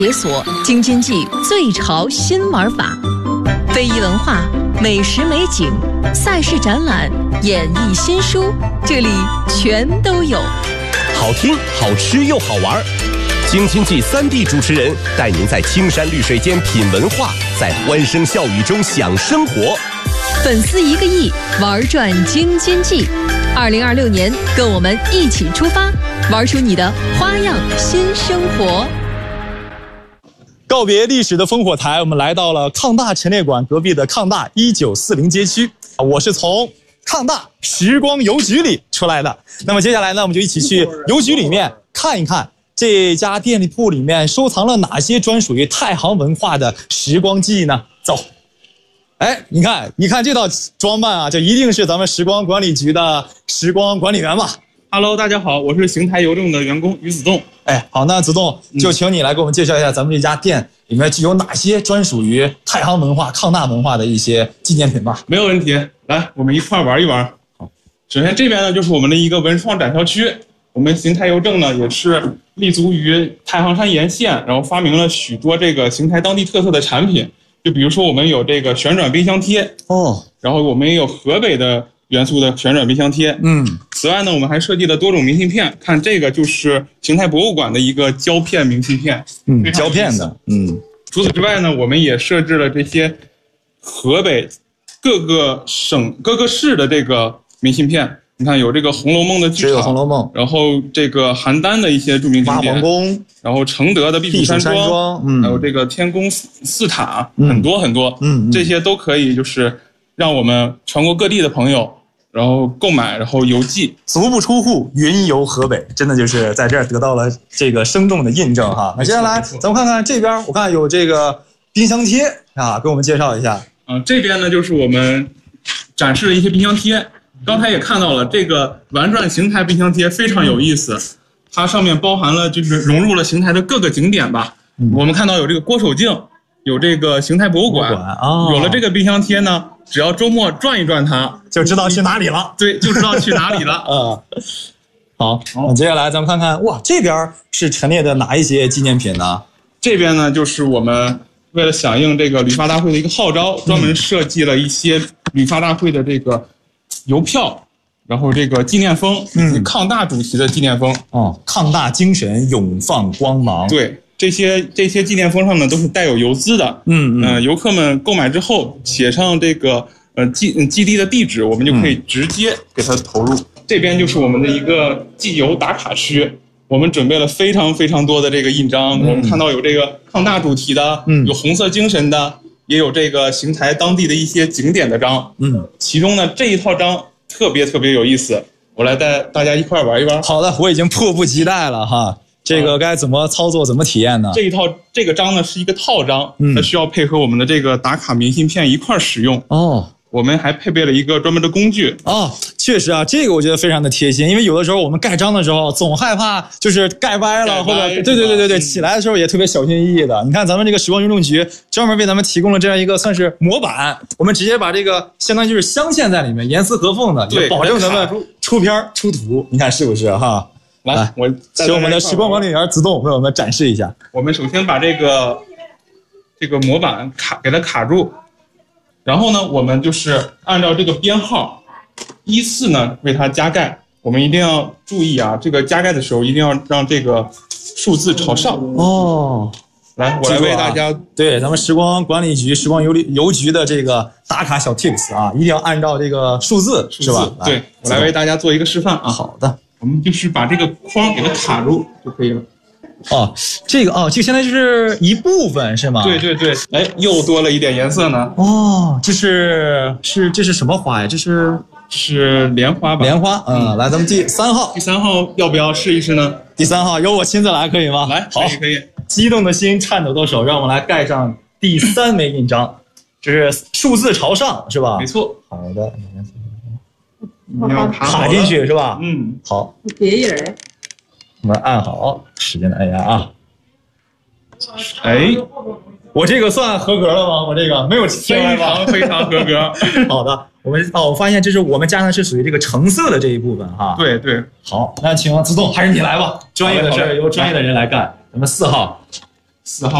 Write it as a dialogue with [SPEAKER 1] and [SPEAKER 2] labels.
[SPEAKER 1] 解锁京津冀最潮新玩法，非遗文化、美食美景、赛事展览、演艺新书，这里全都有。
[SPEAKER 2] 好听、好吃又好玩，京津冀3D 主持人带您在青山绿水间品文化，在欢声笑语中享生活。
[SPEAKER 1] 粉丝1个亿，玩转京津冀。2026年，跟我们一起出发，玩出你的花样新生活。
[SPEAKER 3] 告别历史的烽火台，我们来到了抗大陈列馆隔壁的抗大1940街区。我是从抗大时光邮局里出来的。那么接下来呢，我们就一起去邮局里面看一看这家店里铺里面收藏了哪些专属于太行文化的时光记忆呢？走。哎，你看这套装扮啊，这一定是咱们时光管理局的时光管理员吧。
[SPEAKER 4] Hello， 大家好，我是邢台邮政的员工于子栋。
[SPEAKER 3] 哎，好，那子栋就请你来给我们介绍一下咱们这家店里面具有哪些专属于太行文化、抗大文化的一些纪念品吧。
[SPEAKER 4] 没有问题，来，我们一块玩一玩。好，首先这边呢就是我们的一个文创展销区。我们邢台邮政呢也是立足于太行山沿线，然后发明了许多这个邢台当地特色的产品。就比如说我们有这个旋转冰箱贴哦，然后我们也有河北的元素的旋转冰箱贴。此外呢，我们还设计了多种明信片，看这个就是邢台博物馆的一个胶片明信片，
[SPEAKER 3] 胶片的。
[SPEAKER 4] 除此之外呢，我们也设置了这些河北各个省各个市的这个明信片。你看有这个《红楼梦》的剧场，《红楼梦》，然后这个邯郸的一些著名景点，
[SPEAKER 3] 八皇宫，
[SPEAKER 4] 然后承德的避暑山庄，还有这个天宫四塔，很多，这些都可以就是让我们全国各地的朋友然后购买，然后邮寄，
[SPEAKER 3] 足不出户，云游河北，真的就是在这儿得到了这个生动的印证哈。那接下来咱们看看这边，我看有这个冰箱贴啊，给我们介绍一下。
[SPEAKER 4] 这边呢就是我们展示的一些冰箱贴。刚才也看到了，这个玩转邢台冰箱贴非常有意思，它上面包含了就是融入了邢台的各个景点吧。我们看到有这个郭守敬，有这个邢台博物馆，有了这个冰箱贴呢，只要周末转一转它，
[SPEAKER 3] 就知道去哪里了。
[SPEAKER 4] 对，就知道去哪里了。
[SPEAKER 3] 好，那接下来咱们看看，哇，这边是陈列的哪一些纪念品呢？
[SPEAKER 4] 这边呢，就是我们为了响应这个旅发大会的一个号召，专门设计了一些旅发大会的这个邮票，然后这个纪念封，抗大主题的纪念封。
[SPEAKER 3] 抗大精神永放光芒。
[SPEAKER 4] 对，这些纪念封上呢都是带有邮资的。游客们购买之后写上这个寄递的地址，我们就可以直接给它投入。这边就是我们的一个寄邮打卡区，我们准备了非常非常多的这个印章。我们看到有这个抗大主题的，有红色精神的，也有这个邢台当地的一些景点的章。其中呢这一套章特别有意思，我来带大家一块玩一玩。
[SPEAKER 3] 好的，我已经迫不及待了哈。这个该怎么操作，怎么体验呢？
[SPEAKER 4] 这个章呢是一个套章，它需要配合我们的这个打卡明信片一块使用。我们还配备了一个专门的工具。
[SPEAKER 3] 确实啊，这个我觉得非常的贴心，因为有的时候我们盖章的时候总害怕就是盖歪了，或者对，起来的时候也特别小心翼翼的。你看咱们这个时光邮政局专门为咱们提供了这样一个算是模板，我们直接把这个相当于就是镶嵌在里面，严丝合缝的，也保证咱们出片出图。你看是不是哈？来，请我们的时光管理员子栋为我们展示一下。
[SPEAKER 4] 我们首先把这个模板给它卡住。然后呢，我们就是按照这个编号依次呢为它加盖。我们一定要注意啊，这个加盖的时候一定要让这个数字朝上。来，我来为大家
[SPEAKER 3] 对咱们时光管理局、时光邮局的这个打卡小 tips 啊，一定要按照这个数字是吧？
[SPEAKER 4] 对，我来为大家做一个示范啊。
[SPEAKER 3] 好的，
[SPEAKER 4] 我们就是把这个框给它卡住就可以了。
[SPEAKER 3] 这个现在就是一部分是吗？
[SPEAKER 4] 对，哎，又多了一点颜色呢。
[SPEAKER 3] 这是什么花呀？这
[SPEAKER 4] 是莲花吧？
[SPEAKER 3] 莲花，来，咱们第3号。
[SPEAKER 4] 第3号要不要试一试呢？
[SPEAKER 3] 第3号由我亲自来可以吗？
[SPEAKER 4] 来，
[SPEAKER 3] 好，
[SPEAKER 4] 可以。
[SPEAKER 3] 激动的心，颤抖的手，让我们来盖上第3枚印章，这是数字朝上是吧？
[SPEAKER 4] 没错。
[SPEAKER 3] 好的，你要卡进去是吧？好。
[SPEAKER 5] 别人。
[SPEAKER 3] 我们按好，使劲的按压啊！
[SPEAKER 4] 哎，
[SPEAKER 3] 我这个算合格了吗？我这个没有
[SPEAKER 4] 非常合格。
[SPEAKER 3] 好的，我发现这是我们加的是属于这个橙色的这一部分哈。
[SPEAKER 4] 对。
[SPEAKER 3] 好，那请子栋还是你来吧，专业的事由专业的人来干。咱们4号，
[SPEAKER 4] 4号。